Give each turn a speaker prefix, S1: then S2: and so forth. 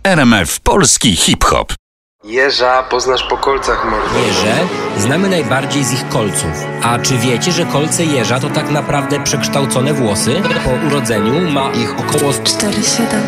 S1: RMF Polski Hip-Hop.
S2: Jeża poznasz po kolcach, mordo.
S3: Jeże znamy najbardziej z ich kolców. A czy wiecie, że kolce jeża to tak naprawdę przekształcone włosy? Po urodzeniu ma ich około
S4: 4,7.